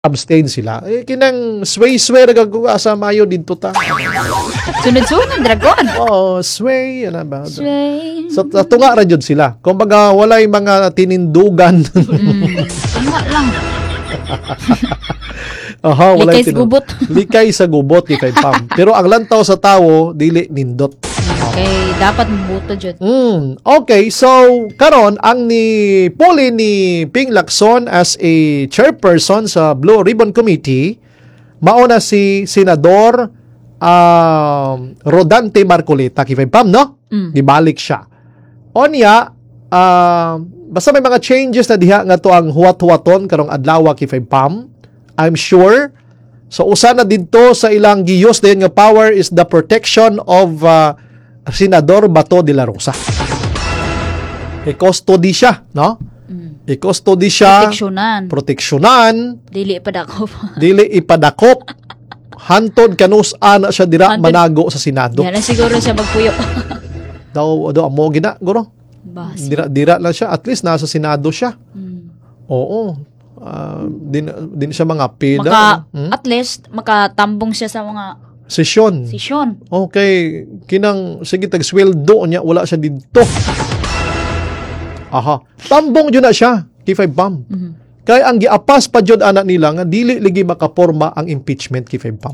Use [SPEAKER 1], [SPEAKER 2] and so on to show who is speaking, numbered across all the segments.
[SPEAKER 1] abstain sila. Kinang sway-sway nagagawa sa mayo dito ta.
[SPEAKER 2] Sunod-sunod, dragon.
[SPEAKER 1] Sway, ano ba?
[SPEAKER 2] Sway.
[SPEAKER 1] So, tunga ra jud sila. Kumbaga, walay mga tinindugan.
[SPEAKER 2] Tunga lang.
[SPEAKER 1] Walay
[SPEAKER 2] Likay sa gubot.
[SPEAKER 1] Likay sa gubot, kay Pam. Pero ang lantaw sa tawo, dili nindot.
[SPEAKER 2] Okay, dapat mabuto dyan.
[SPEAKER 1] Okay, so karon ang ni puli ni Ping Lacson as a chairperson sa Blue Ribbon Committee, mauna si Senador Rodante Marcoleta kay Pam, no? Gibalik siya. Onya, basta may mga changes na diha nga to ang huwat-huwaton karong adlaw kay Pam. I'm sure. So usa na didto sa ilang giyos dayon nga power is the protection of Senador Bato de la Rosa. I-custody siya, no? I-custody siya. Proteksyonan.
[SPEAKER 2] Dili
[SPEAKER 1] ipadakop. Hantod kanus-ana siya dira manago sa Senado.
[SPEAKER 2] Yan na siguro siya magpuyo.
[SPEAKER 1] daw amo gina, guro. Dira lang siya. At least nasa Senado siya. Oo. Din siya mga pida.
[SPEAKER 2] At least, makatambong siya sa mga
[SPEAKER 1] sesyon. Okay. Sige, tag-sweldo niya. Wala siya dito. Tambong yun na siya. Kay Pam. Kaya ang giapas pa dyan anak nila nga dili ligi makaporma ang impeachment kay Pam.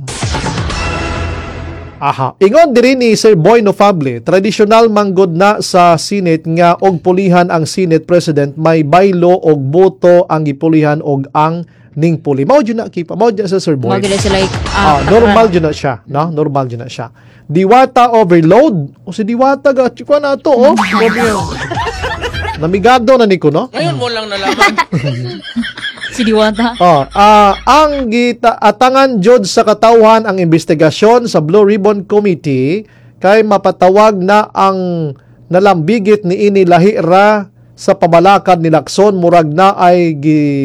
[SPEAKER 1] Ingon diri ni Sir Boy Nofable, traditional manggod na sa Senate nga og pulihan ang Senate President, may baylo og boto ang gipulihan og ang ning puli. Mao jud na kipa, mao jud sa Sir Boy. Normal jud na siya, no? Normal jud na siya. Diwata overload. O si Diwata ga chikwa na to, Namigado na niko, no?
[SPEAKER 3] Ngayon mo lang nalaman.
[SPEAKER 2] Si Diwata.
[SPEAKER 1] Ang atangan jud sa katawhan ang investigasyon sa Blue Ribbon Committee kay mapatawag na ang nalambigit ni ini lahi ra sa pabalakad ni Lacson murag na ay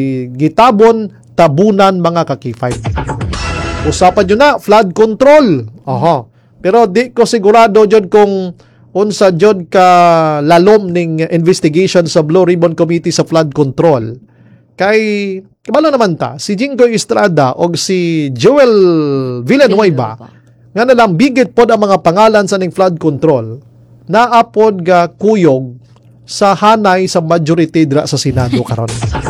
[SPEAKER 1] tabunan mga kakifay. Usapan yun na, flood control. Pero di ko sigurado jud kung unsa jud ka lalom ning investigation sa Blue Ribbon Committee sa flood control. Kay kabalo naman ta, si Jinggoy Estrada o si Joel Villanueva nga nalambigit pod ang mga pangalan sa ning flood control, naapod ga kuyog sa hanay sa majority dira sa Senado karon.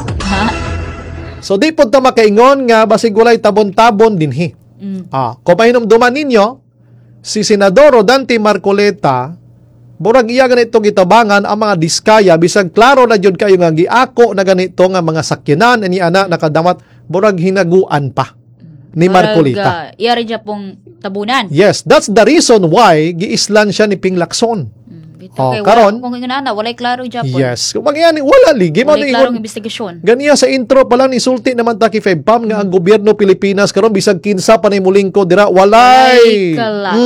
[SPEAKER 1] So di pod ta makaingon nga basig walay tabon-tabon dinhi. Kung pahinumduman ninyo, si Senador Rodante Marcoleta, burag iya ganito gitabangan ang mga diskaya, bisag klaro na jud kayo nga giako na ganito nga mga sakyanan ni ana nakadamat, burag hinaguan pa ni Marcoleta.
[SPEAKER 2] Iya rin siya pong tabunan.
[SPEAKER 1] Yes, that's the reason why giislan siya ni Ping Lacson. Karon
[SPEAKER 2] kung ingana walay klaro Japon.
[SPEAKER 1] Yes, kung mangyani wala ligi
[SPEAKER 2] walay klarong investigasyon.
[SPEAKER 1] Ganiya sa intro pa lang isulti naman ta kay Pam nga ang gobyerno Pilipinas karon bisag kinsa pa ni mulingko dira walay.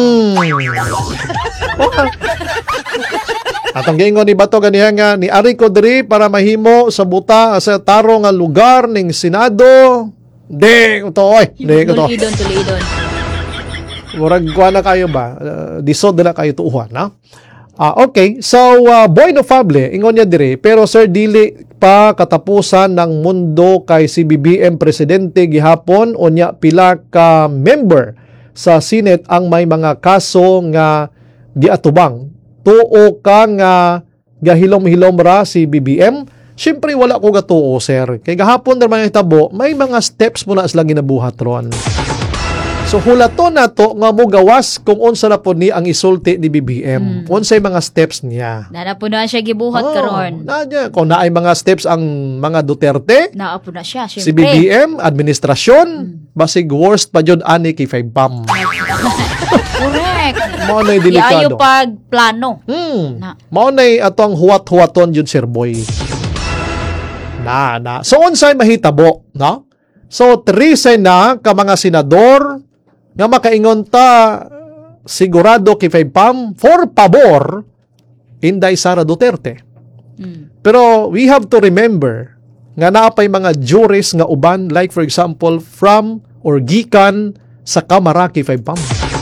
[SPEAKER 1] Atong giingon ni Bato ganiya nga ni ari ko diri para mahimo sa buta sa tarong nga lugar ning Senado. Ding to oy. Ding to.
[SPEAKER 2] Tulidon.
[SPEAKER 1] Murag kuha na kayo ba? Disod na kayo tuuhan, na? Okay, so Boy Nofable, ingon niya dire, pero sir, dili pa katapusan ng mundo kay si BBM Presidente gihapon, o niya pila ka member sa Senate ang may mga kaso nga giatubang. Tuo ka nga gahilom-hilom ra si BBM. Siyempre wala ko gatuo, sir. Kay gahapon naman yung tabo, may mga steps mo na sila ginabuhat ron. So hulaton na to nga mo gawas kung unsa na po ni ang isulti ni BBM. Unsay mga steps niya.
[SPEAKER 2] Nana po na siya gibuhat karon.
[SPEAKER 1] Kung naay mga steps ang mga Duterte,
[SPEAKER 2] naa po na siya, syempre.
[SPEAKER 1] si BBM, administrasyon, basig worst pa jud ani kay Pam.
[SPEAKER 2] Correct.
[SPEAKER 1] Mao nay delikado.
[SPEAKER 2] Ayaw pag plano.
[SPEAKER 1] Mao nay atong huwat-huwaton jud Sir Boy. So unsay mahitabo, no? So, trisay na ka mga senador nga makaingon ta sigurado kay Pam for pabor Inday Sara Duterte. Pero we have to remember nga naapay mga juries nga uban, like for example from or gikan sa Kamara kay Pam.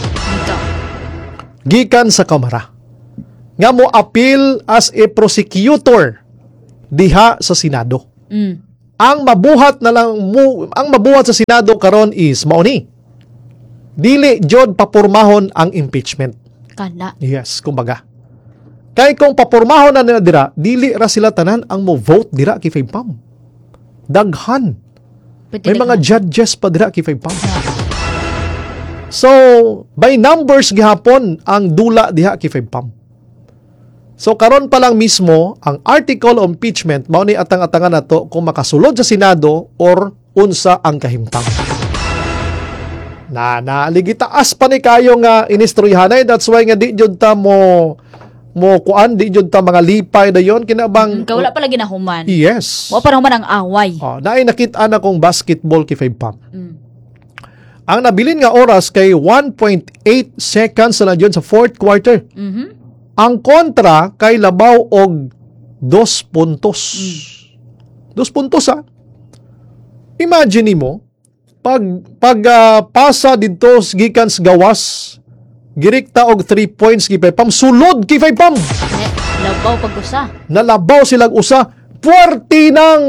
[SPEAKER 1] Gikan sa Kamara nga mo appeal as a prosecutor diha sa Senado. ang mabuhat sa Senado karon is mauni. Dili jud papurmahon ang impeachment.
[SPEAKER 2] Kana.
[SPEAKER 1] Yes, kumbaga. Kay kung papurmahon na nila dira, dili ra sila tanan ang mo vote dira kay FEBPAM. Daghan. May mga judges pa dira kay FEBPAM. So, by numbers gihapon ang dula diha kay FEBPAM. So karon pa lang mismo ang article of impeachment mao ni atang-atangan nato kung makasulod sa Senado or unsa ang kahimtang. Naligitaas pa ni kayo nga inistoryahanay, that's why nga di jud ta mo kuan, di jud ta mga lipay dayon kinabang
[SPEAKER 2] Wala pala ginahuman.
[SPEAKER 1] Yes.
[SPEAKER 2] Wa pa human ang away.
[SPEAKER 1] Naay nakita na kong basketball kay FEBPAM. Ang nabilin nga oras kay 1.8 seconds na jud sa fourth quarter. Ang kontra kay labaw og 2 puntos. 2 puntos Imagine mo, pag pasa dito gikan sa gawas, girikta og 3 points kay FEBPAM, sulod kay FEBPAM.
[SPEAKER 2] Labaw pag-usa.
[SPEAKER 1] Nalabaw silang usa, puwerte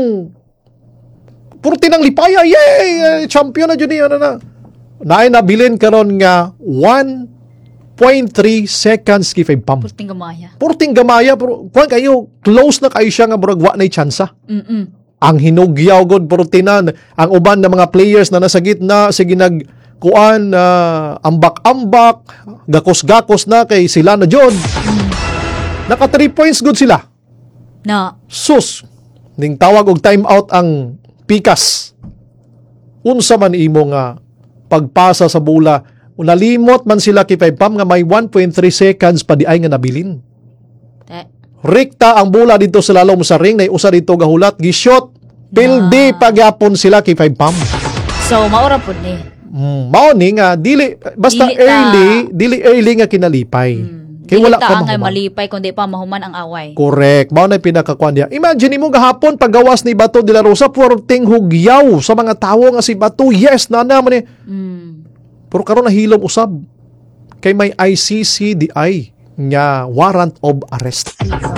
[SPEAKER 1] ng lipaya. Yay! Champion na jud niya na. Naay nabilin karon nga 1.3 seconds kay FEBPAM. Purting gamaya. Pero kung kayo, close na kayo siya nga burag wa na'y tsansa. Ang hinugyaw god purtinan. Ang uban na mga players na nasa gitna, sige nagkuan, ambak-ambak, gakos-gakos na kay sila na jod. Naka 3 points good sila. Sus, ning tawag og time out ang pikas. Unsa man imo nga pagpasa sa bola, nalimot man sila kay FEBPAM nga may 1.3 seconds pa di ay nga nabilin. Rikta ang bola dito sa lalom sa ring, nay usa dito gahulat, gishot, pildi pagyapon sila kay FEBPAM.
[SPEAKER 2] So maura pud ni.
[SPEAKER 1] Mao ni nga dili basta dili early nga kinalipay. Kay wala pa
[SPEAKER 2] mahuman. Malipay kundi pa mahuman ang away.
[SPEAKER 1] Correct. Mao na pinakakuan diha. Imagine mo gahapon paggawas ni Bato de la Rosa, puwerteng hugyaw sa mga tawo nga si Bato. Yes, na man ni. Pero karon nahilom usab kay may ICCDI nga warrant of arrest.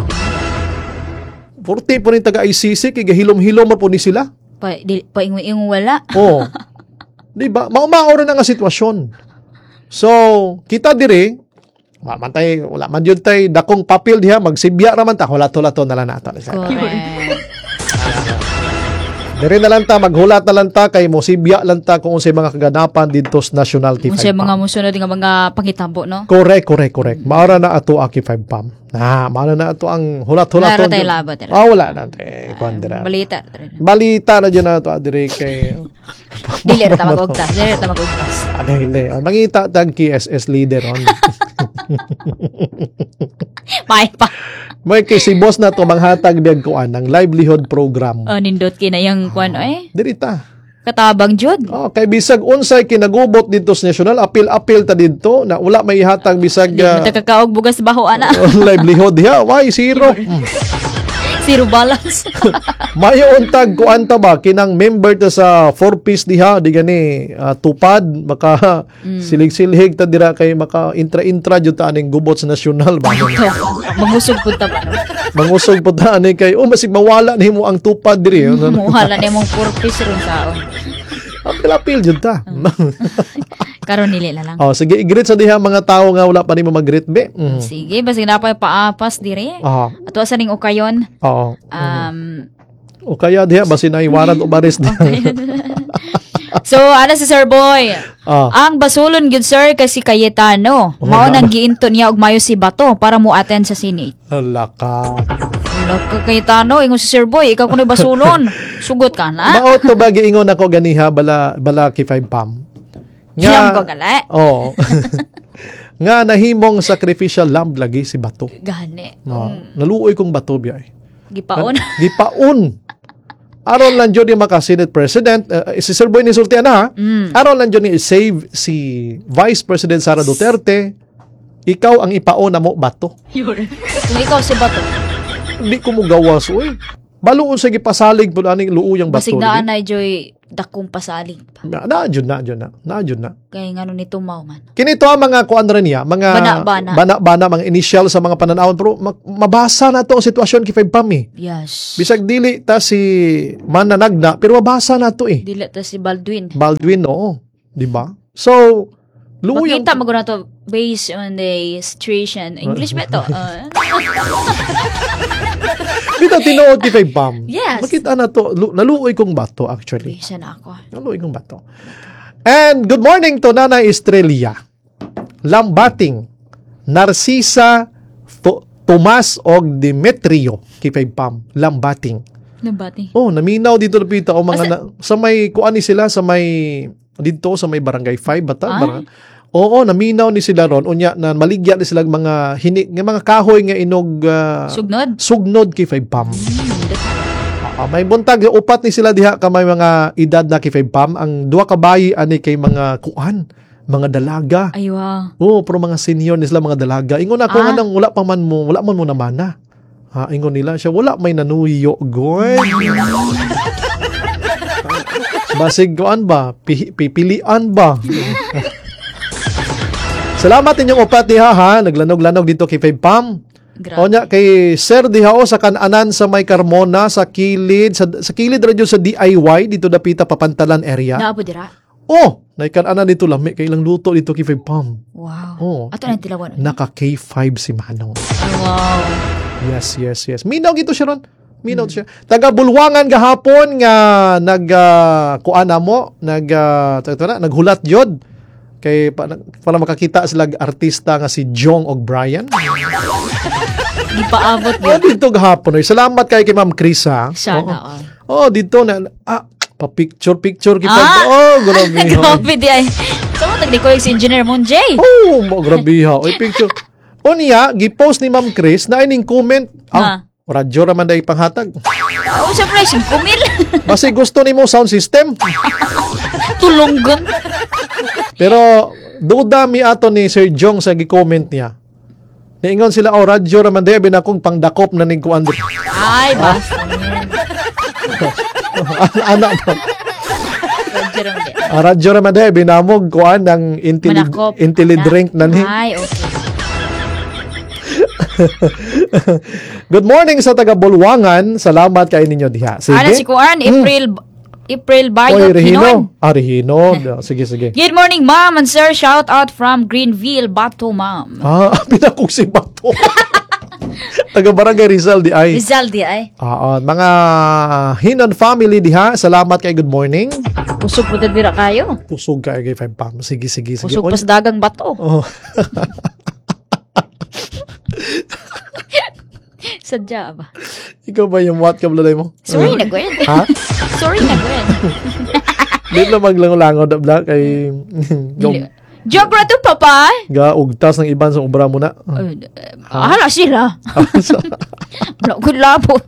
[SPEAKER 1] Porti po ni taga ICC kay gahilom-hilom po ni sila.
[SPEAKER 2] Paingon wala.
[SPEAKER 1] Di ba? Maura na nga sitwasyon. So, kita dire wala man yun tay dakong papel diha, magsibya raman ta, hulat-hulato na lang nato. Dire na lang ta, maghulat na lang ta, kay mo sibya lang ta kung unsay mga kaganapan dito sa National T5.
[SPEAKER 2] Unsay mga musunod nga mga pangitabo, no?
[SPEAKER 1] Correct. Maara na ato aki 5 pam. Maara na ato ang hulat-hulato.
[SPEAKER 2] Nara tayo labat.
[SPEAKER 1] Wala na tayo. Balita na dyan na ato, dire kay...
[SPEAKER 2] Dili ta magugtas.
[SPEAKER 1] Hindi. Mangita tag KSS leader on. May kay si boss na to manghatag diag kuan ng livelihood program.
[SPEAKER 2] Nindot kina yung kuan
[SPEAKER 1] Dirita.
[SPEAKER 2] Katabang jud.
[SPEAKER 1] Kay bisag unsay kinagubot dito sa national, apil ta didto na wala may ihatag bisag
[SPEAKER 2] kakaog bugas baho ana.
[SPEAKER 1] Livelihood diha, why zero?
[SPEAKER 2] Zero balance.
[SPEAKER 1] Mayo untag kuan ta ba kinang member ta sa 4-piece diha di gani tupad maka silig-silhig ta dira kay maka intra jud ta aning gubot sa national ba.
[SPEAKER 2] Mangusog pud ta ba?
[SPEAKER 1] Mangusog pud ta ani kay masig mawala nimo ang tupad diri.
[SPEAKER 2] Mawala nimo 4-piece ron saon.
[SPEAKER 1] Apil jud ta.
[SPEAKER 2] Karon nili na lang.
[SPEAKER 1] Sige, i-greet sa diha mga tao nga wala pa nimo mag-greet be.
[SPEAKER 2] Sige, basig na pa paapas dire. Ato sa ning okayon.
[SPEAKER 1] O kaya diha basin ay warrant of arrest diha.
[SPEAKER 2] So, si Sir Boy. Ang basulon gyud sir kasi Cayetano. Mao nang giinto niya og mayo si Bato para mo attend sa Senate.
[SPEAKER 1] Hala ka.
[SPEAKER 2] Cayetano, ingon si Sir Boy, ikaw kuno basulon. Sugot ka na.
[SPEAKER 1] Mao to ba giingon ako ganiha bala kay 5 pam.
[SPEAKER 2] Siyam ko gala.
[SPEAKER 1] Nga nahimong sacrificial lamb lagi si Bato.
[SPEAKER 2] Gani.
[SPEAKER 1] Naluoy kong Bato biyay.
[SPEAKER 2] Gipaon.
[SPEAKER 1] Aron lang jud ni maka-Senate President, si Sir Boy ni sultian na. Aron lang jud ni save si Vice President Sara Duterte. Ikaw ang ipaon na mo Bato.
[SPEAKER 2] Kung ikaw si Bato.
[SPEAKER 1] Hindi ko mo gawas, uy. Baluon sa gipasalig po aning luuyang Bato.
[SPEAKER 2] Basig na anay joy dakong pasalig pa.
[SPEAKER 1] Naadyon na.
[SPEAKER 2] Kaya nga nito mau man.
[SPEAKER 1] Kinito ang mga kuan rin niya, mga bana, mga initial sa mga pananawon, pero mabasa na to ang sitwasyon kay Five Pam eh.
[SPEAKER 2] Yes.
[SPEAKER 1] Bisag dili ta si mananagna, pero mabasa na to eh.
[SPEAKER 2] Dili ta si Baldwin.
[SPEAKER 1] Oo. Di ba? So, luoy
[SPEAKER 2] makita mo na to based on the situation. English ba to?
[SPEAKER 1] Dito tinuod kay Five Pam.
[SPEAKER 2] Yes.
[SPEAKER 1] Makita na to. Naluoy kong bato actually.
[SPEAKER 2] Bisa na ako.
[SPEAKER 1] Naluoy kong bato. And good morning to Nanay Estrella. Lambating. Narcisa Tomas og Demetrio kay Five Pam. Lambating.
[SPEAKER 2] Nabati.
[SPEAKER 1] Oh, naminaw dito napita o mga sa may kuan ni sila sa may dito sa may barangay 5 bata. Oo, naminaw ni sila ron unya na maligya ni sila mga mga kahoy nga inog sugnod kay Five Pam. May buntag upat ni sila diha ka may mga edad na kay Five Pam. Ang duha ka bayi ani kay mga kuan, mga dalaga.
[SPEAKER 2] Aywa.
[SPEAKER 1] Oo, pero mga senior ni sila mga dalaga. Ingon ako nga nang wala man mo namana. Ingon nila siya wala may nanuyo goy. Basig kuan ba? Pipilian ba? Salamat inyong upat diha ha. Naglanog-lanog dito kay Five Pam. O nya kay Sir diha o sa kananan sa may Carmona sa kilid sa kilid radyo sa DIY dito dapita Papantalan area.
[SPEAKER 2] Naabo dira.
[SPEAKER 1] Oh, nay kananan dito lami kay ilang luto dito kay Five Pam.
[SPEAKER 2] Wow.
[SPEAKER 1] Oh.
[SPEAKER 2] Ato na tilawan.
[SPEAKER 1] Naka K5 si Manong.
[SPEAKER 2] Wow.
[SPEAKER 1] Yes. Minaw gito siya ron. Minaw siya. Taga Bulwangan gahapon nga kuana mo, naghulat jod. Kay para makakita sila artista nga si Jong O'Brien.
[SPEAKER 2] Di paabot yun.
[SPEAKER 1] Dito gahapon. Salamat kay Ma'am Chris ha.
[SPEAKER 2] Sana.
[SPEAKER 1] Dito na pa-picture kita. Grabe.
[SPEAKER 2] Grabe di ay. Sama tagdi ko si Engineer Monjay.
[SPEAKER 1] Grabe ha. Picture. Niya, gipost ni Ma'am Chris na ining comment. Radyo raman dahi panghatag.
[SPEAKER 2] Surprise, kumil.
[SPEAKER 1] Basi gusto ni mo sound system.
[SPEAKER 2] Tulunggan.
[SPEAKER 1] Pero duda mi ato ni Sir Jong sa gi-comment niya. Niingon sila radyo raman dahi binakong pangdakop na ning kuan.
[SPEAKER 2] Ay, basta.
[SPEAKER 1] Anak mo. Radyo raman dahi binamog kuan ng drink na ni.
[SPEAKER 2] Ay, okay.
[SPEAKER 1] Good morning sa taga Bulwangan. Salamat kay ninyo diha. Sige.
[SPEAKER 2] Si Kuan, April Bayot
[SPEAKER 1] Regino. Regino. Sige.
[SPEAKER 2] Good morning, ma'am and sir. Shout out from Greenville, Bato, ma'am.
[SPEAKER 1] Pinakong si Bato. Taga Barangay Rizal di ay. Mga Hinon family diha. Salamat kay good morning.
[SPEAKER 2] Pusog po dira kayo.
[SPEAKER 1] Pusog kay Five Pam. Sige.
[SPEAKER 2] Pusog pas dagang bato. Sadya ba?
[SPEAKER 1] Ikaw ba yung what kablalay mo?
[SPEAKER 2] Sorry na, Gwen.
[SPEAKER 1] Ha?
[SPEAKER 2] Sorry na, Gwen.
[SPEAKER 1] Dito lang maglango-lango na bla kay...
[SPEAKER 2] Joke ra to, papa.
[SPEAKER 1] Ugtas ng iban sa obra mo na.
[SPEAKER 2] Hala sila. Wala ko labot.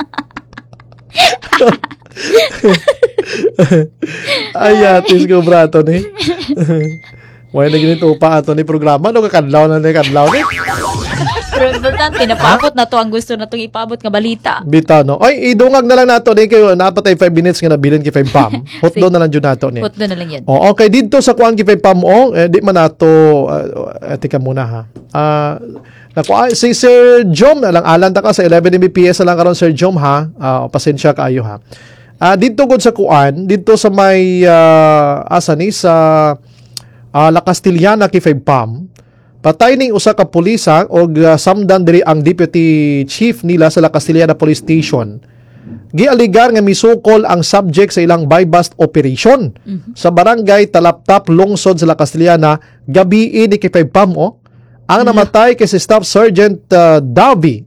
[SPEAKER 1] Atis ko brato ni. Wala na ganito pa ato ni programa. Kakadlaw na ni.
[SPEAKER 2] Pero importante, napabot na to ang gusto na itong ipabot nga balita.
[SPEAKER 1] Bita, no? Ay, idungag na lang nato. Di kayo, napatay 5 minutes nga nabilin kay 5 Pam. Hotdo na lang dyan nato.
[SPEAKER 2] Hotdo na lang yan.
[SPEAKER 1] Okay, dito sa kuhaan kay 5 Pam, di man nato, tika muna ha. Si Sir Jom, alang ta ka sa 11 Mbps na lang karon Sir Jom ha. Pasensya kaayo ha. Dito gud sa kuhaan, dito sa may, sa La Castillana kay 5 Pam, patay ning usa ka pulisa og samdan diri ang deputy chief nila sa La Castillana Police Station. Gialigar nga misukol ang subject sa ilang buy-bust operation sa barangay Talaptap, Lungsod sa La Castillana gabi ni kay 5 Pam. Ang namatay kay si Staff Sergeant Davy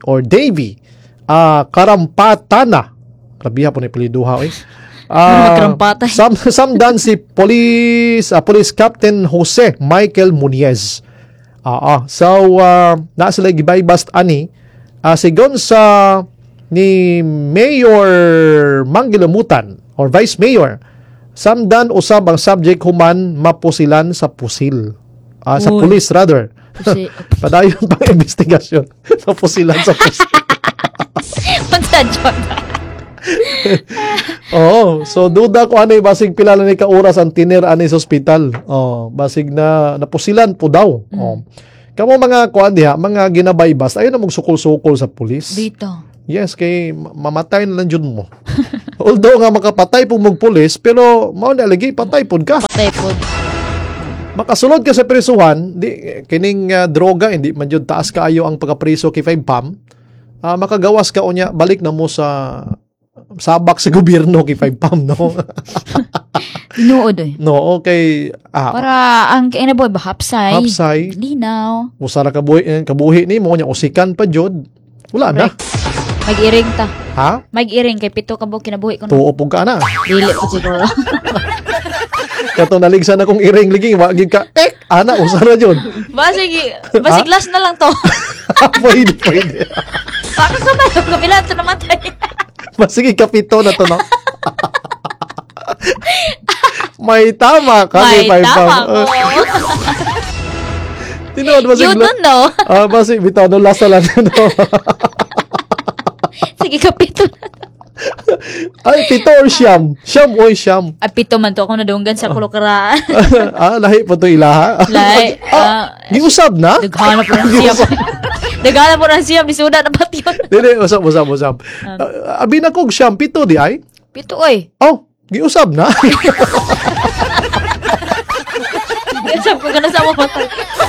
[SPEAKER 1] Karampatana. Grabe po ni piliduha samdan si Police Captain Jose Michael Muniez. So, na sila gibay-bust ani. Sigon sa ni Mayor Manggilamutan or Vice Mayor, samdan usab ang subject human mapusilan sa pusil. Sa police rather. Padayon pang investigasyon. Mapusilan sa pusil. Oo, so duda ko ani basig pila na ni ka oras ang tiner ani sa ospital. Oh, basig na napusilan po daw. Oh. Kamo mga kuan diha, mga ginabaybas, ayo na magsukol-sukol sa pulis.
[SPEAKER 2] Dito.
[SPEAKER 1] Yes, kay mamatay na lang jud mo. Although nga makapatay po mong pulis, pero mao na lagi patay pod ka.
[SPEAKER 2] Patay po.
[SPEAKER 1] Makasulod ka sa prisuhan, di kining droga hindi man jud taas kaayo ang pagkapriso kay 5 pam. Makagawas ka unya balik na mo sa sabak sa gobyerno kay 5 pam no.
[SPEAKER 2] Tinuod eh.
[SPEAKER 1] No, okay.
[SPEAKER 2] Para ang kainaboy ba hapsay.
[SPEAKER 1] Hapsay.
[SPEAKER 2] Linaw.
[SPEAKER 1] Musara kabuhi nimo nya usikan pa jud. Wala na.
[SPEAKER 2] Mag-iring ta.
[SPEAKER 1] Ha?
[SPEAKER 2] Mag-iring kay pito ka bo kinabuhi ko na.
[SPEAKER 1] Tuo pug ka na.
[SPEAKER 2] Dili po siguro.
[SPEAKER 1] Katong naligsan akong iring liging wa gid ka. Ana usara jud.
[SPEAKER 2] Basig last na lang to.
[SPEAKER 1] Pwede.
[SPEAKER 2] Baka ka ba? Kabila ito namatay.
[SPEAKER 1] Sige, kapito na to, no? May tama ka.
[SPEAKER 2] May tama ko.
[SPEAKER 1] Tinood, basig.
[SPEAKER 2] You don't know.
[SPEAKER 1] Basig, bitaw, no, last na lang, no?
[SPEAKER 2] Sige, kapito na.
[SPEAKER 1] Ay, pito or siyam? Siyam o siyam?
[SPEAKER 2] Pito man to ako nadunggan sa kulukaraan.
[SPEAKER 1] Lahi po to ilaha?
[SPEAKER 2] Lahi.
[SPEAKER 1] Giusab na?
[SPEAKER 2] Daghanap po ng siyam. Daghanap po ng siyam. Disuda na ba't yun?
[SPEAKER 1] Hindi, usab. Abi na kong siyam, pito di ay?
[SPEAKER 2] Pito oy.
[SPEAKER 1] Oh, giusab na?
[SPEAKER 2] Giusab ko ka na sa mga patay.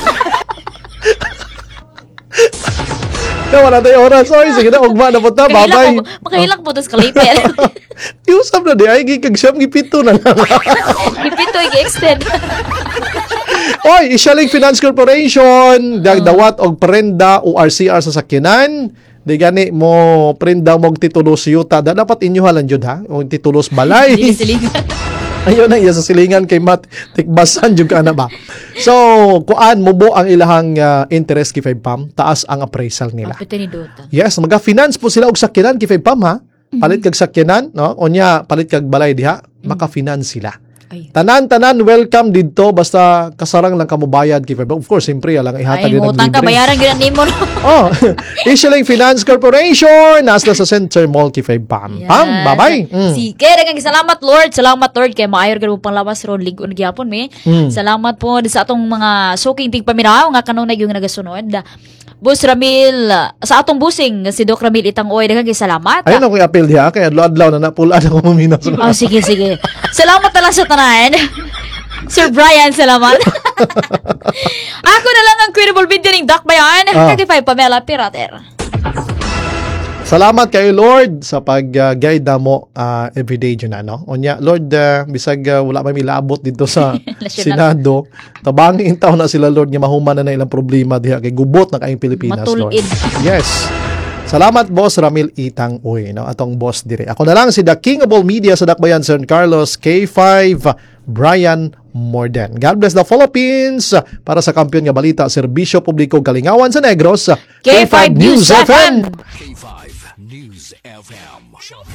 [SPEAKER 1] Wala tayo oras. Oy, sige na, ugma na po ta. Bye-bye.
[SPEAKER 2] Makailang po ito sa kalipin.
[SPEAKER 1] Giusab na di ay, gikag siyam, gipito na lang.
[SPEAKER 2] Gipito, i-extend.
[SPEAKER 1] Oy, Isyaling Finance Corporation, dagdawat og prenda o RCR sa sakyanan. Di gani mo prenda mo og titulos yuta. Dapat inyo halan jud ha, og titulos balay.
[SPEAKER 2] Dili silingan.
[SPEAKER 1] Ayun na iya sa silingan kay Mat tikbasan jud ka na ba. So, kuan mubo ang ilahang interest kay 5 pam, taas ang appraisal nila.
[SPEAKER 2] Pito ni Dota.
[SPEAKER 1] Yes, maga-finance po sila og sakyanan kay 5 pam ha. Palit kag sakyanan, no? Onya palit kag balay diha, maka-finance sila.
[SPEAKER 2] Ay.
[SPEAKER 1] Tanan welcome dito basta kasarang lang kamo bayad kay 5 pam. Of course, simpre lang ihatag yun ang
[SPEAKER 2] Utang ka,
[SPEAKER 1] libre.
[SPEAKER 2] bayaran yun ang nimo.
[SPEAKER 1] Oh, Isyaling Finance Corporation, nasa sa Center Mall kay 5 pam. Pam, bye-bye.
[SPEAKER 2] Sige, daghang salamat Lord. Salamat Lord kay maayor gid mo panglawas ron ligon gyapon mi. Salamat po sa atong mga suking tigpaminaw nga kanunay yung nagasunod. Boss Ramil, sa atong busing si Doc Ramil Itang-Oy, daghang salamat.
[SPEAKER 1] Ayun ako i-appeal diha kay adlaw na napula na ko mamina.
[SPEAKER 2] Oh, sige. Salamat na lang sa tanan. Sir Brian, salamat. Ako na lang ang queerable video ng Doc Bayan. Kagipay Pamela Pirater.
[SPEAKER 1] Salamat kay Lord sa pag-guide mo everyday dyan no? Onya, Lord, bisag wala may milabot dito sa Senado. Tabangin taon na sila, Lord, nga mahuman na ilang problema diha kay gubot na kayong Pilipinas, Lord.
[SPEAKER 2] Matulid.
[SPEAKER 1] Yes. Salamat, Boss Ramil Itang-Oy, no? Atong boss dire. Ako na lang si The King of All Media sa Dakbayan, San Carlos, K5, Brian Morden. God bless the Philippines. Para sa kampiyon nga balita, serbisyo publiko Kalingawan sa Negros,
[SPEAKER 2] K5 News FM.
[SPEAKER 3] K5 News FM.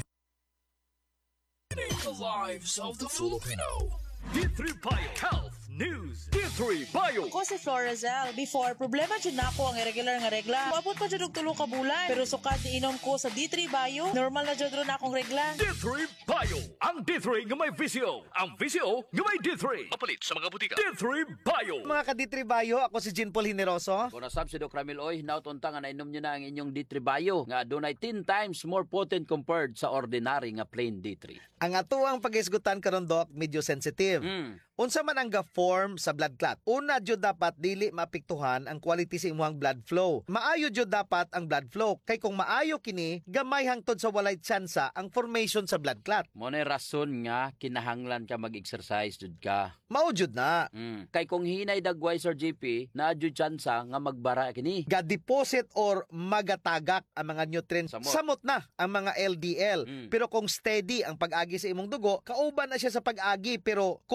[SPEAKER 3] The lives of the Filipino. D3 Bio Health News. D3 Bio.
[SPEAKER 4] Ako si Florazel. Before, problema dyan na ako ang irregular nga regla. Maabot pa dyan og 3 ka bulan. Pero sukat iinom ko sa D3 Bio, normal na dyan ron akong regla.
[SPEAKER 3] D3 Bio. Ang D3 nga may visyo. Ang visyo nga may D3. Papalit sa mga butika. D3 Bio.
[SPEAKER 5] Mga ka-D3 Bio, ako si Jean Paul Hineroso.
[SPEAKER 6] Kung nasab si Doc Ramil Oy, nautunta nga nainom nyo na ang inyong D3 Bio nga dunay 10 times more potent compared sa ordinary nga plain D3.
[SPEAKER 5] Ang atuang pag-isgutan karon Doc, medyo sensitive. Unsa man ang ga-form sa blood clot? Una jud dapat dili mapiktuhan ang quality sa imong blood flow. Maayo jud dapat ang blood flow kay kung maayo kini, gamay hangtod sa walay tsansa ang formation sa blood clot.
[SPEAKER 6] Mo na rason nga kinahanglan ka mag-exercise jud ka.
[SPEAKER 5] Mao jud na.
[SPEAKER 6] Kay kung hinay dagway Sir JP, naa jud tsansa nga magbara kini.
[SPEAKER 5] Ga-deposit or magatagak ang mga nutrients. Samot na ang mga LDL. Pero kung steady ang pag-agi sa imong dugo, kauban na siya sa pag-agi. Pero kung hinay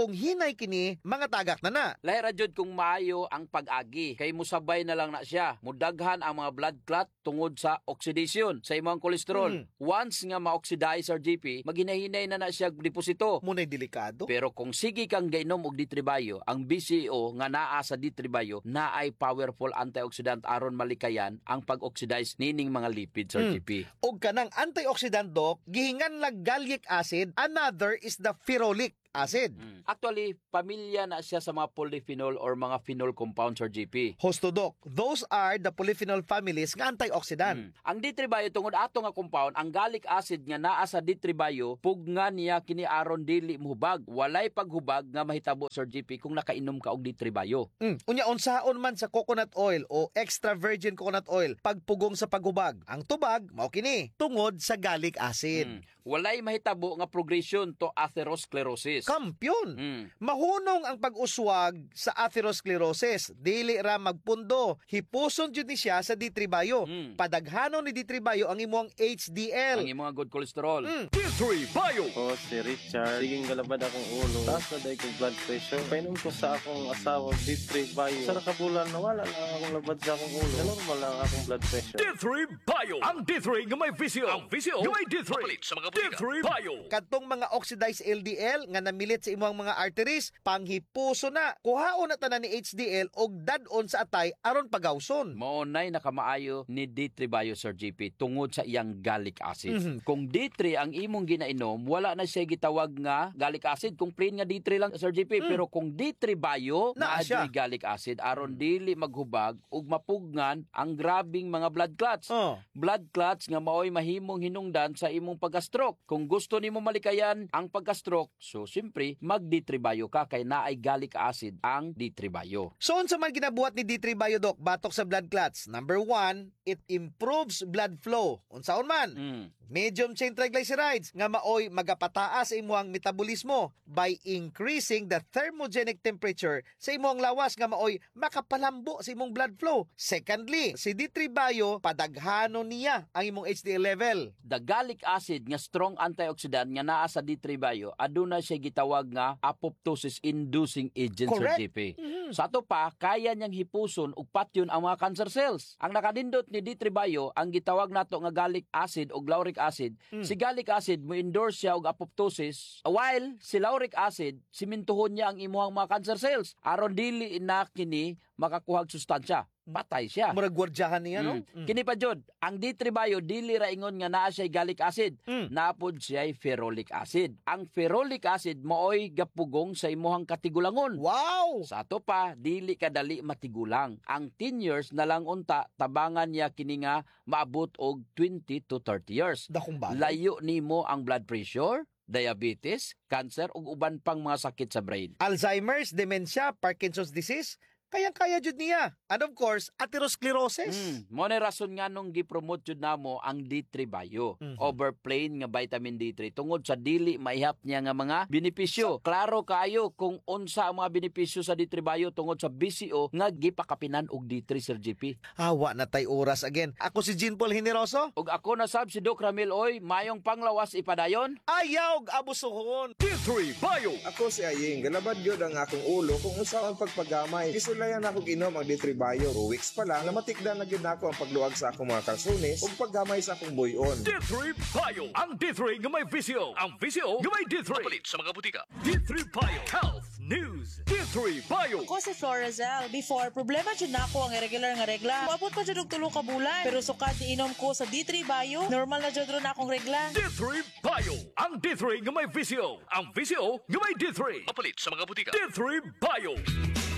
[SPEAKER 5] dunay kini mga tagak na.
[SPEAKER 6] Lahira jud kung maayo ang pag-agi kay musabay na lang na siya. Mudaghan ang mga blood clot tungod sa oxidation sa imong kolesterol. Once nga ma-oxidize Sir JP, maghinay-hinay na siya deposito.
[SPEAKER 5] Muna'y delikado.
[SPEAKER 6] Pero kung sige kang gainom og D3 Bio, ang BCO nga naa sa D3 Bio na ay powerful antioxidant aron malikayan ang pag-oxidize nining mga lipids Sir JP.
[SPEAKER 5] Og kanang antioxidant Doc, gihingan lang gallic acid, another is the ferulic acid.
[SPEAKER 6] Actually, pamilya na siya sa mga polyphenol or mga phenol compounds Sir JP.
[SPEAKER 5] Hosto Doc, those are the polyphenol families nga antioxidant.
[SPEAKER 6] Ang D3 Bio tungod ato nga compound, ang gallic acid nga naa sa D3 Bio, pugnga niya kini aron dili mohubag. Walay paghubag nga mahitabo Sir JP kung nakainom ka og D3 Bio.
[SPEAKER 5] Unya unsaon man sa coconut oil o extra virgin coconut oil pagpugong sa paghubag. Ang tubag mao kini tungod sa gallic acid.
[SPEAKER 6] Walay mahitabo nga progression to atherosclerosis.
[SPEAKER 5] Kampyon. Mahunong ang pag-uswag sa atherosclerosis. Dili ra magpundo. Hipuson jud ni siya sa D3 Bio. Padaghanon ni D3 Bio ang imong HDL.
[SPEAKER 6] Ang imong good cholesterol.
[SPEAKER 3] D3 Bio.
[SPEAKER 7] Ako si Richard. Siging galabad akong ulo. Taas na dahil kong blood pressure. Painom ko sa akong asawa D3 Bio. Sa nakabulan nawala lang akong labad sa akong ulo. Normal lang akong blood pressure.
[SPEAKER 3] D3 Bio. Ang D3 nga may visyo. Ang visyo nga may D3. Mapalit sa mga D3 Bio.
[SPEAKER 5] Kadtong mga oxidized LDL nga namilit sa imong mga arteries, panghipuso na. Kuhaon na tanan ni HDL og dadon sa atay aron pagawson.
[SPEAKER 6] Maunay nakamaayo ni D3 Bio Sir JP tungod sa iyang gallic acid. Kung D3 ang imong ginainom, wala na siya gitawag nga gallic acid. Kung plain nga D3 lang Sir JP, pero kung D3 Bio
[SPEAKER 5] Naa
[SPEAKER 6] na
[SPEAKER 5] siya.
[SPEAKER 6] gallic acid aron dili maghubag ug mapugnan ang grabing mga blood clots. Blood clots nga maoy mahimong hinungdan sa imong pagka-stroke. Kung gusto nimo malikayan ang pagka-stroke, so simpre mag D3 Bio ka kay naay gallic acid ang D3 Bio.
[SPEAKER 5] So unsa man ginabuhat ni D3 Bio Doc batok sa blood clots? Number 1, it improves blood flow. Unsaon man? Medium chain triglycerides nga maoy magapataas sa imong metabolismo by increasing the thermogenic temperature sa imong lawas nga maoy makapalambo sa imong blood flow. Secondly, si D3 Bio padaghanon niya ang imong HDL level.
[SPEAKER 6] The gallic acid nga strong antioxidant nga naa sa D3 Bio aduna siya gitawag nga apoptosis inducing agent Sir
[SPEAKER 5] Correct.
[SPEAKER 6] JP. Sa ato pa kaya niyang hipuson ug patyon ang mga cancer cells. Ang nakanindot ni D3 Bio ang gitawag nato nga gallic acid o lauric acid. Si gallic acid mo endorse siya og apoptosis while si lauric acid simintuhon niya ang imuhang mga cancer cells aron dili na kini makakuhag sustansya. Patay siya.
[SPEAKER 5] Murag gwardyahan niya, no?
[SPEAKER 6] Kini pa jud, ang D3 Bio dili ra ingon nga naa siya gallic acid, napod siya ferulic acid. Ang ferulic acid maoy gapugong sa imuhang katigulangon.
[SPEAKER 5] Wow!
[SPEAKER 6] Sa ato pa, dili kadali matigulang. Ang 10 years na lang unta, tabangan niya kini nga maabot og 20 to 30 years.
[SPEAKER 5] Dakong bagay.
[SPEAKER 6] Layo nimo ang blood pressure, diabetes, cancer ug uban pang mga sakit sa brain.
[SPEAKER 5] Alzheimer's, dementia, Parkinson's disease, kayang-kaya jud niya. And of course, atherosclerosis.
[SPEAKER 6] Mo na rason nga nung gipromote jud namo ang D3 Bio over plain nga vitamin D3 tungod sa dili maihap niya nga mga benepisyo. Klaro kayo kung unsa ang mga benepisyo sa D3 Bio tungod sa BCO nga gipakapinan og D3 Sir JP.
[SPEAKER 5] Hawa na tay oras again. Ako si Jean Paul Generoso.
[SPEAKER 6] Ug ako na sab si Doc Ramil Oy, mayong panglawas ipadayon.
[SPEAKER 5] Ayaw abusuhon.
[SPEAKER 3] D3 Bio.
[SPEAKER 8] Ako si Aying, galabad yun ang akong ulo kung unsa ang pagpagamay. Kisulayan ako ginom ang D3 Bio. 2 weeks pa lang, namatikdan na gyud nako ang pagluwag sa akong mga kalsones ug paggamay sa akong buyon.
[SPEAKER 3] D3 Bio. Ang D3 nga may visyo. Ang visyo nga may D3. Mapalit sa mga butika. D3 Bio. Health News. D3 Bio.
[SPEAKER 4] Ako si Florazel. Before, problema dyan na ako ang irregular nga regla. Maabot pa dyan og 3 ka bulan. Pero sukad inom ko sa D3 Bio, normal na dyan ron akong regla.
[SPEAKER 3] D3 Bio. Ang D3 nga may visyo. Ang visyo nga may D3. Mapalit sa mga butika. D3 Bio.